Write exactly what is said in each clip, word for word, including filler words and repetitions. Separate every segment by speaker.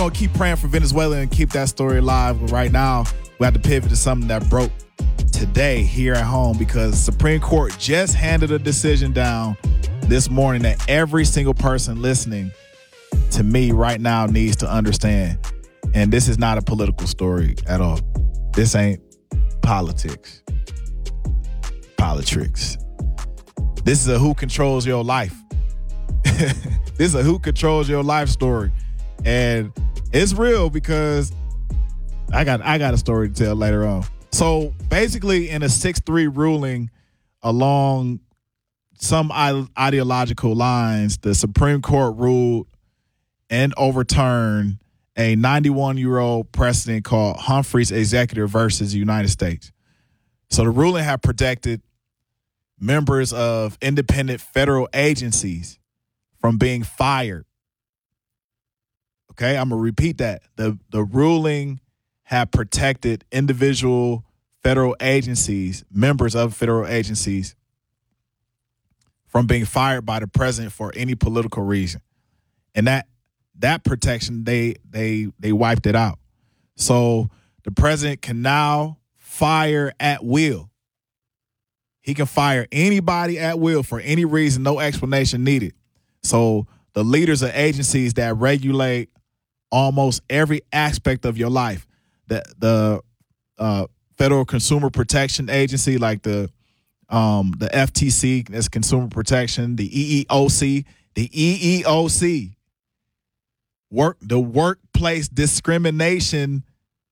Speaker 1: Gonna keep praying for Venezuela and keep that story alive. But right now, we have to pivot to something that broke today here at home, because the Supreme Court just handed a decision down this morning that every single person listening to me right now needs to understand. And this is not a political story at all. This ain't politics. Politics. This is a who controls your life. This is a who controls your life story. And it's real, because I got I got a story to tell later on. So basically, in a six three ruling along some ideological lines, the Supreme Court ruled and overturned a ninety-one-year-old precedent called Humphreys Executive versus the United States. So the ruling had protected members of independent federal agencies from being fired. Okay, I'm going to repeat that. The, the ruling had protected individual federal agencies, members of federal agencies, from being fired by the president for any political reason. And that that protection, they they they wiped it out. So the president can now fire at will. He can fire anybody at will for any reason, no explanation needed. So the leaders of agencies that regulate almost every aspect of your life, the the uh, Federal Consumer Protection Agency, like the um, the F T C, that's Consumer Protection, the E E O C, the E E O C, work the Workplace Discrimination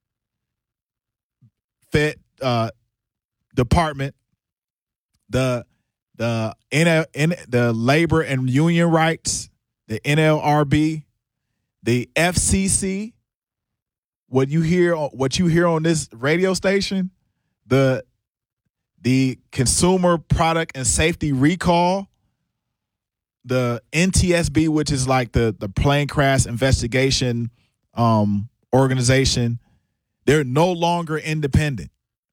Speaker 1: Fed uh, Department, the the N, N, the Labor and Union Rights, the N L R B, the F C C. What you hear, what you hear on this radio station, the the Consumer Product and Safety Recall, the N T S B, which is like the the plane crash investigation um, organization, they're no longer independent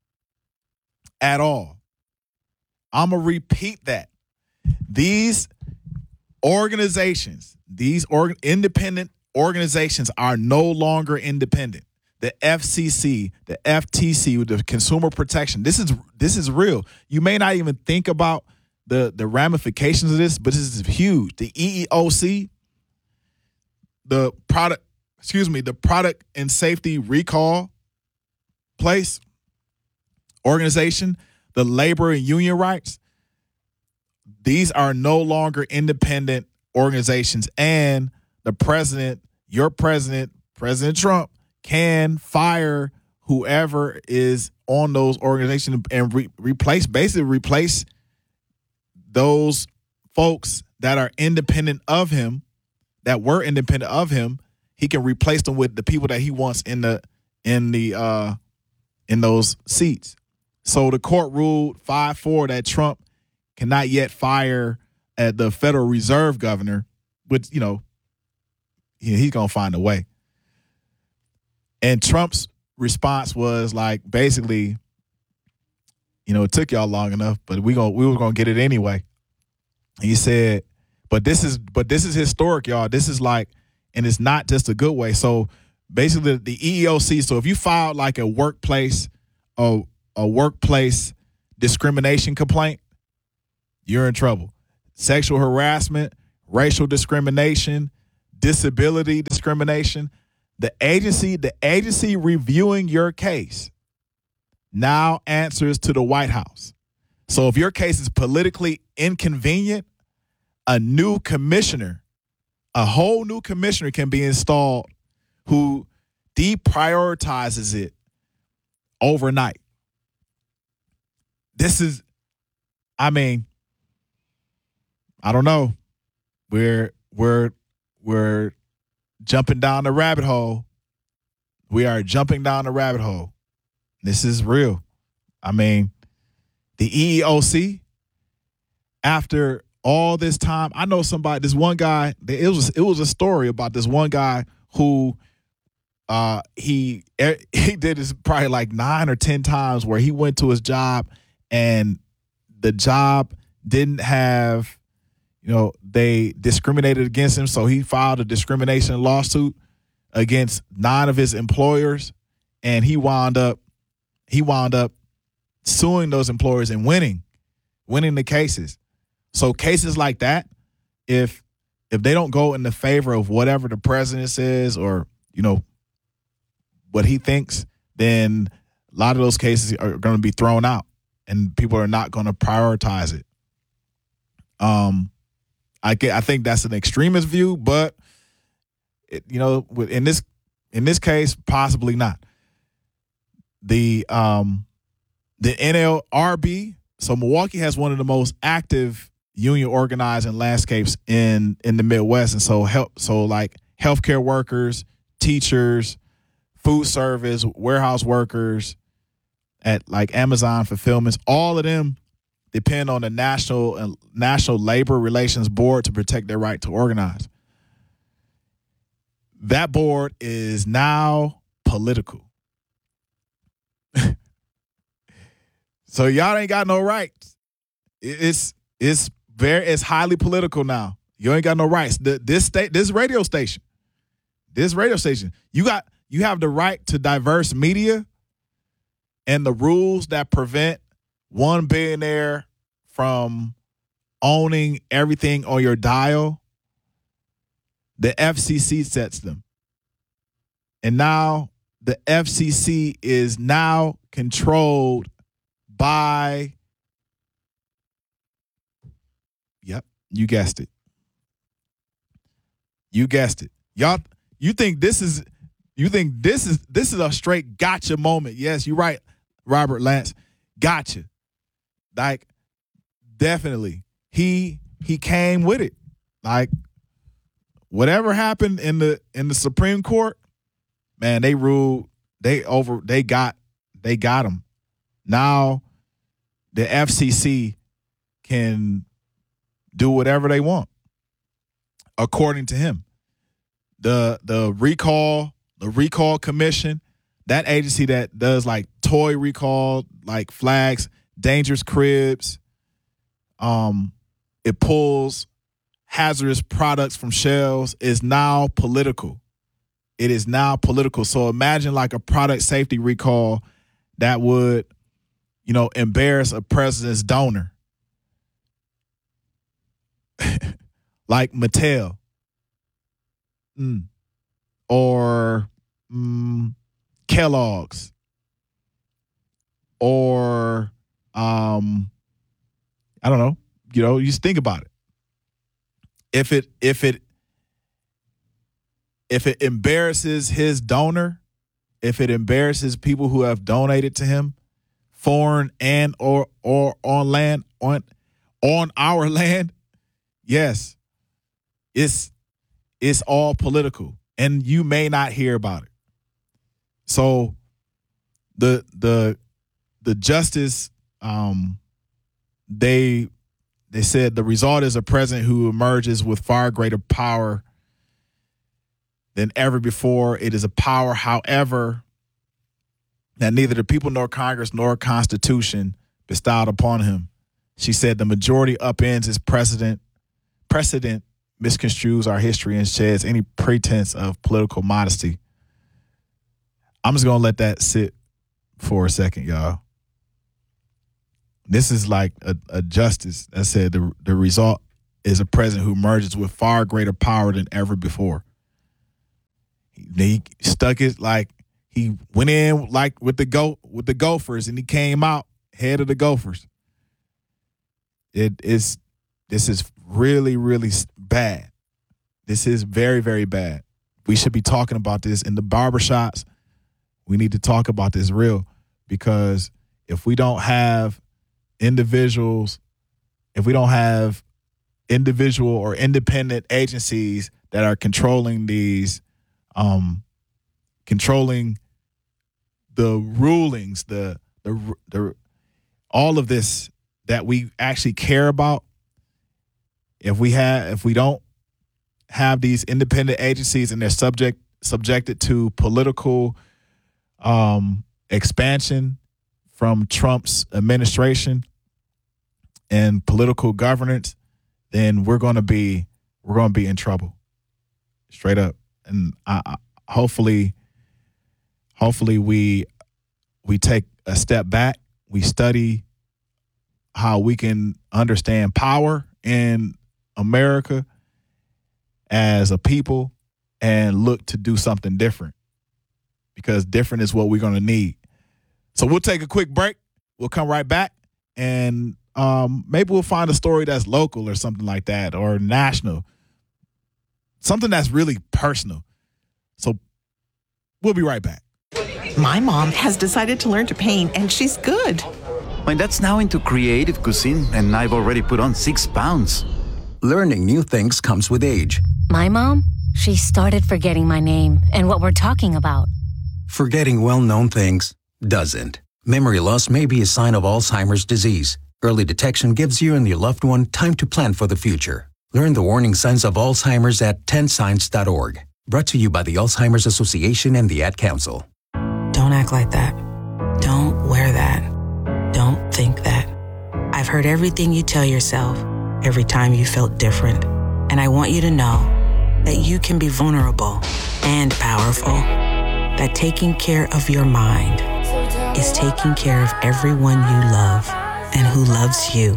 Speaker 1: at all. I'm gonna repeat that. These organizations, these org- independent organizations are no longer independent. The F C C, the F T C, the Consumer Protection. This is this is real. You may not even think about the the ramifications of this, but this is huge. The E E O C, the product, excuse me, the Product and Safety Recall place organization, the Labor and Union Rights. These are no longer independent organizations, and the president, your president, President Trump, can fire whoever is on those organizations and re- replace, basically replace those folks that are independent of him, that were independent of him. He can replace them with the people that he wants in the in the uh, in those seats. So the court ruled five four that Trump cannot yet fire at the Federal Reserve governor, which, you know, he, he's gonna find a way. And Trump's response was like, basically, you know, it took y'all long enough, but we gonna we were gonna get it anyway. He said, but this is but this is historic, y'all. This is like, and it's not just a good way. So basically, the E E O C. So if you filed like a workplace, a a workplace discrimination complaint, you're in trouble. Sexual harassment, racial discrimination, disability discrimination. The agency, the agency reviewing your case now answers to the White House. So if your case is politically inconvenient, a new commissioner, a whole new commissioner can be installed who deprioritizes it overnight. This is, I mean, I don't know. We're we're we're jumping down the rabbit hole. We are jumping down the rabbit hole. This is real. I mean, the E E O C, after all this time, I know somebody, this one guy, it was it was a story about this one guy who uh, he he did this probably like nine or ten times where he went to his job and the job didn't have, you know, they discriminated against him, so he filed a discrimination lawsuit against nine of his employers, and he wound up he wound up suing those employers and winning, winning the cases. So cases like that, if if they don't go in the favor of whatever the president says or, you know, what he thinks, then a lot of those cases are going to be thrown out and people are not going to prioritize it. Um, I get, I think that's an extremist view, but it, you know, in this in this case, possibly not. The um, the N L R B, so Milwaukee has one of the most active union organizing landscapes in in the Midwest, and so help so like healthcare workers, teachers, food service, warehouse workers at like Amazon fulfillments, all of them depend on the National uh, National Labor Relations Board to protect their right to organize. That board is now political. So y'all ain't got no rights. It's it's very it's highly political now. You ain't got no rights. The, this state, this radio station, this radio station, you got you have the right to diverse media, and the rules that prevent one billionaire from owning everything on your dial, the F C C sets them. And now the F C C is now controlled by, yep, you guessed it. You guessed it. Y'all, you think this is, you think this is, this is a straight gotcha moment. Yes, you're right, Robert Lance. Gotcha. Like, definitely. He, he came with it. Like, whatever happened in the, in the Supreme Court, man, they ruled, they over, they got, they got him. Now the F C C can do whatever they want, according to him. The the recall, the recall commission, that agency that does like toy recall, like flags, dangerous cribs, um, it pulls hazardous products from shelves, is now political. It is now political. So imagine like a product safety recall that would, you know, embarrass a president's donor. Like Mattel. Mm. Or mm, Kellogg's. Or, um, I don't know. You know, you just think about it. If it, if it, if it embarrasses his donor, if it embarrasses people who have donated to him, foreign and or or on land, on on our land, yes, it's it's all political, and you may not hear about it. So the the the justice, um, they they said the result is a president who emerges with far greater power than ever before. It is a power, however, that neither the people nor Congress nor Constitution bestowed upon him. She said the majority upends his precedent, precedent misconstrues our history and sheds any pretense of political modesty. I'm just going to let that sit for a second, y'all. This is like a, a justice that said the, the result is a president who emerges with far greater power than ever before. He stuck it like he went in like with the go with the Gophers, and he came out head of the Gophers. It is this is really really bad. This is very very bad. We should be talking about this in the barbershops. We need to talk about this real, because if we don't have individuals, if we don't have individual or independent agencies that are controlling these. Um, controlling the rulings, the, the the all of this that we actually care about. If we have, if we don't have these independent agencies and they're subject subjected to political um, expansion from Trump's administration and political governance, then we're going to be we're going to be in trouble, straight up. And I, hopefully, hopefully we we take a step back. We study how we can understand power in America as a people and look to do something different, because different is what we're going to need. So we'll take a quick break. We'll come right back, and um, maybe we'll find a story that's local or something like that, or national, something that's really personal. So we'll be right back.
Speaker 2: My mom has decided to learn to paint, and she's good.
Speaker 3: My dad's now into creative cuisine, and I've already put on six pounds.
Speaker 4: Learning new things comes with age.
Speaker 5: My mom, she started forgetting my name and what we're talking about.
Speaker 4: Forgetting well-known things doesn't. Memory loss may be a sign of Alzheimer's disease. Early detection gives you and your loved one time to plan for the future. Learn the warning signs of Alzheimer's at ten signs dot org. Brought to you by the Alzheimer's Association and the Ad Council.
Speaker 2: Don't act like that. Don't wear that. Don't think that. I've heard everything you tell yourself every time you felt different. And I want you to know that you can be vulnerable and powerful. That taking care of your mind is taking care of everyone you love and who loves you.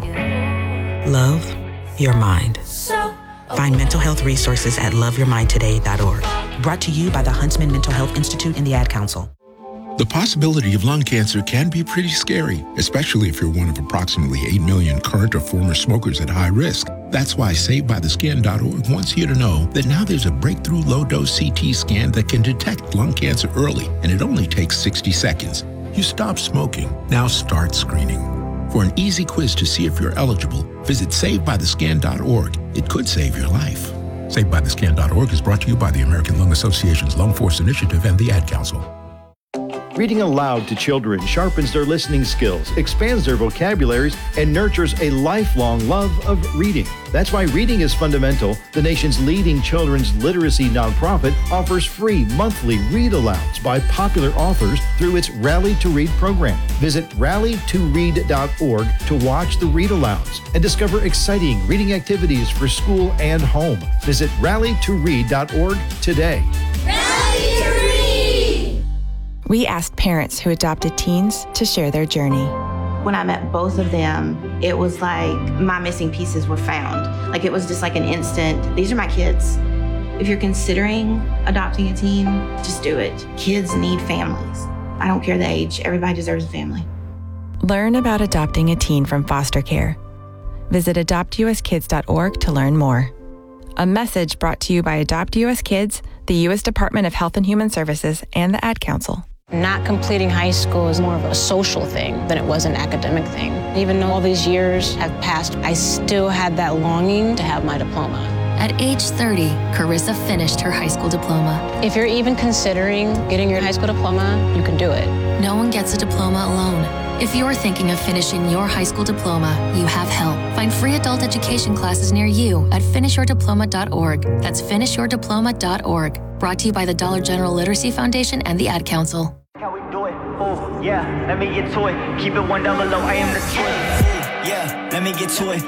Speaker 2: Love your mind. Find mental health resources at love your mind today dot org. Brought to you by the Huntsman Mental Health Institute and the Ad Council.
Speaker 6: The possibility of lung cancer can be pretty scary, especially if you're one of approximately eight million current or former smokers at high risk. That's why Saved By The Skin dot org wants you to know that now there's a breakthrough low-dose C T scan that can detect lung cancer early, and it only takes sixty seconds. You stop smoking, now start screening. For an easy quiz to see if you're eligible, visit Saved By The Skin dot org. It could save your life. Saved By The Skin dot org is brought to you by the American Lung Association's Lung Force Initiative and the Ad Council.
Speaker 7: Reading aloud to children sharpens their listening skills, expands their vocabularies, and nurtures a lifelong love of reading. That's why Reading is Fundamental, the nation's leading children's literacy nonprofit, offers free monthly read-alouds by popular authors through its Rally to Read program. Visit rally to read dot org to watch the read-alouds and discover exciting reading activities for school and home. Visit rally to read dot org today.
Speaker 8: Rally to Read!
Speaker 9: We asked parents who adopted teens to share their journey.
Speaker 10: When I met both of them, it was like my missing pieces were found. Like it was just like an instant, these are my kids. If you're considering adopting a teen, just do it. Kids need families. I don't care the age, everybody deserves a family.
Speaker 9: Learn about adopting a teen from foster care. Visit adopt u s kids dot org to learn more. A message brought to you by Adopt U S Kids, the U S Department of Health and Human Services, and the Ad Council.
Speaker 11: Not completing high school is more of a social thing than it was an academic thing. Even though all these years have passed, I still had that longing to have my diploma.
Speaker 5: At age thirty, Carissa finished her high school diploma.
Speaker 11: If you're even considering getting your high school diploma, you can do it.
Speaker 5: No one gets a diploma alone. If you're thinking of finishing your high school diploma, you have help. Find free adult education classes near you at finish your diploma dot org. That's finish your diploma dot org. Brought to you by the Dollar General Literacy Foundation and the Ad Council.
Speaker 12: How we do it? Oh, yeah, let me get to it. Keep it one down below, I am the twin. Yeah, let me get to it.